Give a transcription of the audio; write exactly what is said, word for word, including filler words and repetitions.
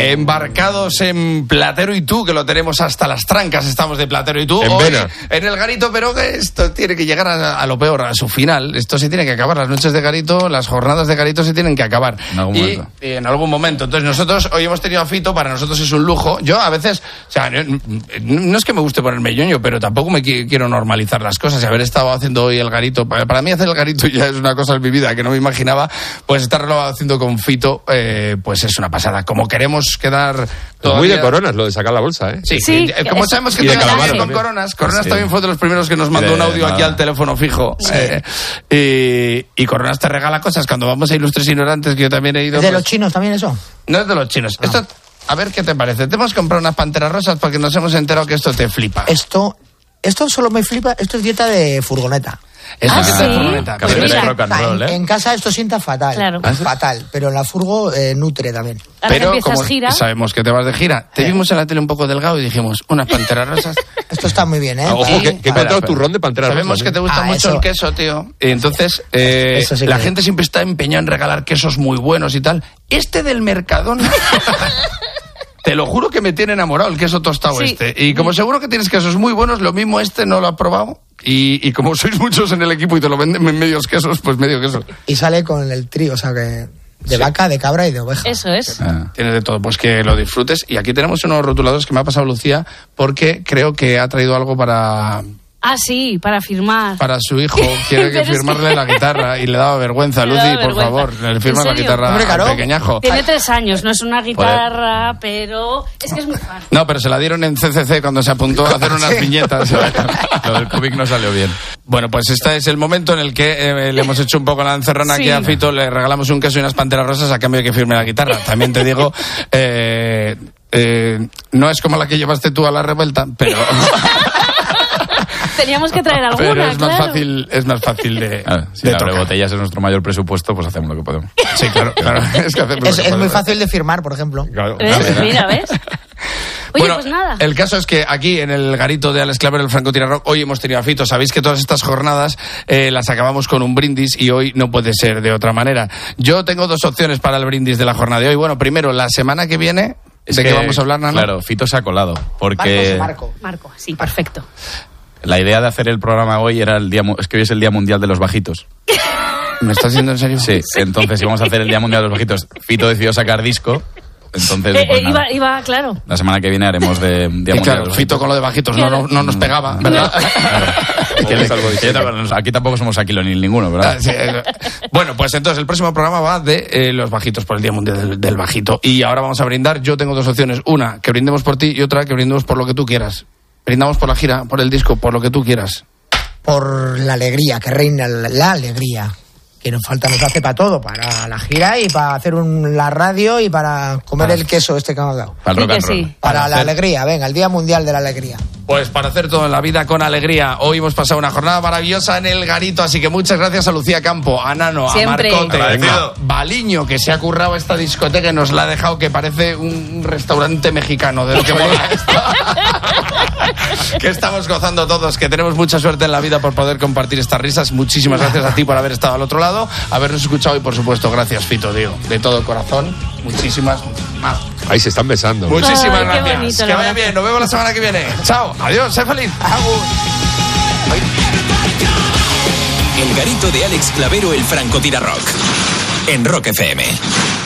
embarcados en Platero y Tú, que lo tenemos hasta las trancas, estamos de Platero y Tú. En Hoy, Vena. en el Garito, pero que esto tiene que llegar a, a lo peor, a su final. Esto se tiene que acabar. Las noches de Garito, las jornadas de Garito se tienen que acabar. En algún y, momento. y en algún momento. Entonces nosotros hoy hemos tenido a Fito, para nosotros es un lujo. Yo a veces, o sea, no, no es que me guste ponerme ñoño, pero tampoco me qui- quiero normalizar las cosas. Y haber estado haciendo hoy el Garito, para, para mí hacer el Garito ya es una cosa en mi vida que no me imaginaba, pues estarlo haciendo con Fito, eh, pues es una pasada. Como queremos quedar todavía... Muy de Coronas lo de sacar la bolsa, ¿eh? Sí, Sí, eh, como es- sabemos que y de tú estás Calamaro con también. Coronas, Coronas Sí. también fue de los primeros que nos mandó de- un audio aquí nada. al teléfono fijo. Sí. Eh, y, y Coronas te regala cosas cuando vamos a Ilustres Ignorantes, que yo también he ido. ¿Es de pues, los chinos también eso? no es de los chinos. Esto, a ver qué te parece. Te hemos comprado unas panteras rosas porque nos hemos enterado que esto te flipa. Esto, esto solo me flipa, esto es dieta de furgoneta. Esto Ah, que te ¿sí? furgoneta. Pues Camiones de mira, rock and en, roll, ¿eh? en casa esto sienta fatal. Claro. Fatal. Pero en la furgo eh, nutre también. Ahora que Pero empiezas como gira. sabemos que te vas de gira, te vimos en la tele un poco delgado y dijimos, unas panteras rosas. Esto está muy bien, ¿eh? Ah, ojo, Sí. que, que he encontrado Espera, turrón de Pantera Sabemos Rosa, que te gusta Ah, mucho eso. el queso, tío. Y entonces, eh, Eso sí la que- gente siempre está empeñada en regalar quesos muy buenos y tal. Este del Mercadona... Te lo juro que me tiene enamorado el queso tostado Sí. este. Y como seguro que tienes quesos muy buenos, lo mismo este no lo ha probado. Y, y como sois muchos en el equipo y te lo venden en medios quesos, pues medio queso. Y sale con el trío, o sea que... De vaca, de cabra y de oveja. Eso es. Ah. Tienes de todo, pues que lo disfrutes. Y aquí tenemos unos rotuladores que me ha pasado Lucía, porque creo que ha traído algo para, Ah, sí, para firmar. para su hijo. Quiere que Pero es que- firmarle la guitarra y le daba vergüenza. Le Lucy, daba por vergüenza. favor, le firmas ¿En la serio? guitarra Hombre, claro. al pequeñajo. Tiene tres años, no es una guitarra, pero es que es muy fan. No, pero se la dieron en C C C cuando se apuntó a hacer unas viñetas. Lo del cómic no salió bien. Bueno, pues este es el momento en el que eh, le hemos hecho un poco la encerrona Sí. aquí a Fito, le regalamos un queso y unas panteras rosas a cambio de que firme la guitarra. También te digo, eh, eh, no es como la que llevaste tú a la revuelta, pero, Teníamos que traer alguna, pero es más claro. fácil, es más fácil de, Ah, si de la tocar. botellas es nuestro mayor presupuesto, pues hacemos lo que podemos. Sí, claro, claro. Es, que hacemos lo Es, que es muy podemos. fácil de firmar, por ejemplo. Claro, ¿Ves? claro. Mira, ¿ves? Oye, Bueno, pues nada. el caso es que aquí en el garito de Alex Clavero, el francotirador, hoy hemos tenido a Fito. Sabéis que todas estas jornadas eh, las acabamos con un brindis y hoy no puede ser de otra manera. Yo tengo dos opciones para el brindis de la jornada de hoy. Bueno, primero, la semana que viene, Es ¿de que, qué vamos a hablar, Nano? Claro, Fito se ha colado, porque Marcos, Marco. Marco, sí, perfecto. la idea de hacer el programa hoy era el día, mu- es que hoy es el Día Mundial de los Bajitos. ¿Me estás diciendo en serio? Sí, entonces íbamos a hacer el Día Mundial de los Bajitos. Fito decidió sacar disco, entonces Eh, pues eh, nada. iba, iba, claro. La semana que viene haremos de Día Y Mundial claro, de los Fito Bajitos. con lo de bajitos no, no, no nos pegaba, ¿verdad? Es que le- que yo tampoco- aquí tampoco somos Aquilonil ninguno, ¿verdad? Ah, sí, eh, bueno, pues entonces el próximo programa va de eh, los bajitos por el Día Mundial del, del Bajito. Y ahora vamos a brindar. Yo tengo dos opciones. Una, que brindemos por ti, y otra, que brindemos por lo que tú quieras. Brindamos por la gira, por el disco, por lo que tú quieras. Por la alegría, que reina la, la alegría. Que nos falta, nos hace para todo, para la gira y para hacer un, la radio y para comer Para- el queso este que hemos dado. Para el Sí rock que and roll. sí. Para, Para la hacer- alegría, venga, el Día Mundial de la Alegría. Pues para hacer todo en la vida con alegría. Hoy hemos pasado una jornada maravillosa en el Garito, así que muchas gracias a Lucía Campo, a Nano, Siempre. a Marcote, Agradecido. a Baliño, que se ha currado esta discoteca y nos la ha dejado que parece un restaurante mexicano, de lo que mola esto. Que estamos gozando todos, que tenemos mucha suerte en la vida por poder compartir estas risas. Muchísimas gracias a ti por haber estado al otro lado, habernos escuchado y por supuesto gracias, Fito, tío, de todo corazón. Muchísimas, muchísimas, Ahí se están besando. muchísimas Ay, qué gracias. bonito, la que vaya verdad. bien, nos vemos la semana que viene. Chao, adiós, sé feliz. El Garito de Alex Clavero, el francotirador. En Rock F M.